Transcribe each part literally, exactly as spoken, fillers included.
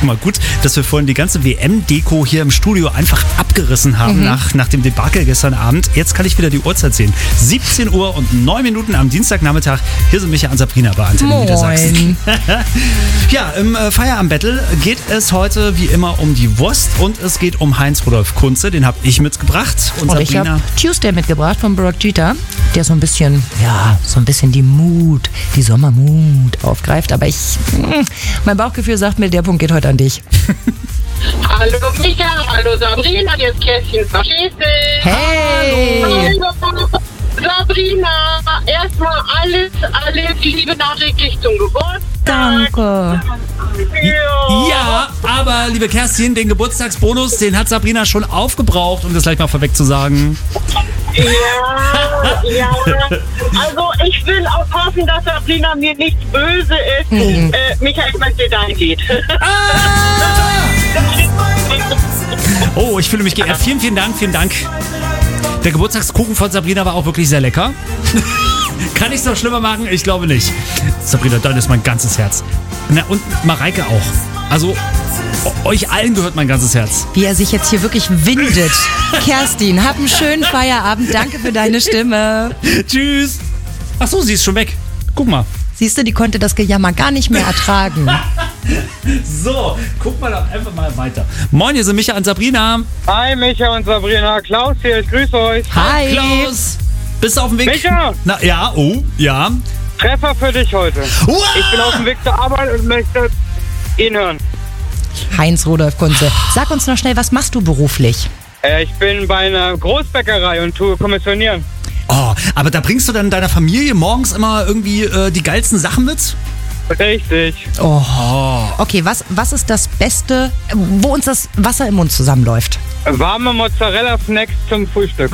mal gut, dass wir vorhin die ganze W M-Deko hier im Studio einfach abgerissen haben mhm. nach, nach dem Debakel gestern Abend. Jetzt kann ich wieder die Uhrzeit sehen. siebzehn Uhr und neun Minuten am Dienstagnachmittag. Hier sind Micha und Sabrina bei Antenne Moin. Niedersachsen. Ja, im äh, Feierabend-Battle geht es heute wie immer um die Wurst und es geht um Heinz-Rudolf Kunze. Den habe ich mitgebracht. Und, und ich habe Tuesday mitgebracht von Brock Jeter, der so ein bisschen, ja, so ein bisschen die Mut, die Sommermut aufgreift. Aber ich, mh, mein Bauchgefühl sagt mir, der Punkt geht heute an dich. Hallo Micha, hallo Sabrina, hier ist Kerstin von Schäfel. Hey! Hallo Sabrina, erstmal alles, alles Liebe nachträglich zum Geburtstag. Danke. Ja. Ja, aber liebe Kerstin, den Geburtstagsbonus, den hat Sabrina schon aufgebraucht, um das gleich mal vorweg zu sagen. Ja, ja. Also ich will auch hoffen, dass Sabrina mir nicht böse ist. Mhm. Äh, Micha, ich möchte dein Lied. Oh, ich fühle mich geehrt. Vielen, vielen Dank, vielen Dank. Der Geburtstagskuchen von Sabrina war auch wirklich sehr lecker. Kann ich es noch schlimmer machen? Ich glaube nicht. Sabrina, dein ist mein ganzes Herz. Na, und Mareike auch. Also, euch allen gehört mein ganzes Herz. Wie er sich jetzt hier wirklich windet. Kerstin, hab einen schönen Feierabend. Danke für deine Stimme. Tschüss. Ach so, sie ist schon weg. Guck mal. Siehst du, die konnte das Gejammer gar nicht mehr ertragen. So, guck mal doch einfach mal weiter. Moin, hier sind Micha und Sabrina. Hi Micha und Sabrina, Klaus hier, ich grüße euch. Hi. Klaus. Bist du auf dem Weg? Micha! Na, ja, oh, ja. Treffer für dich heute. Wow. Ich bin auf dem Weg zur Arbeit und möchte ihn hören. Heinz-Rudolf Kunze, sag uns noch schnell, was machst du beruflich? Äh, ich bin bei einer Großbäckerei und tue kommissionieren. Oh, aber da bringst du dann deiner Familie morgens immer irgendwie äh, die geilsten Sachen mit? Richtig. Oh. Okay, was, was ist das Beste, wo uns das Wasser im Mund zusammenläuft? Warme Mozzarella-Snacks zum Frühstück.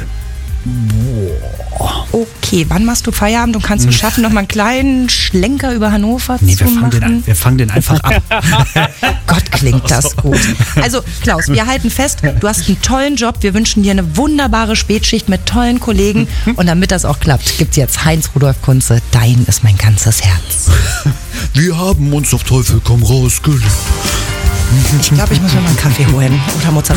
Okay, wann machst du Feierabend und kannst du schaffen, noch mal einen kleinen Schlenker über Hannover Nee, zu wir fangen, machen? den an, wir fangen den einfach ab. Gott, klingt das gut. Also, Klaus, wir halten fest, du hast einen tollen Job. Wir wünschen dir eine wunderbare Spätschicht mit tollen Kollegen. Und damit das auch klappt, gibt's jetzt Heinz-Rudolf Kunze. Dein ist mein ganzes Herz. Wir haben uns auf Teufel komm raus geliebt. Ich glaube, ich muss mir mal einen Kaffee holen. Oder Mozzarella.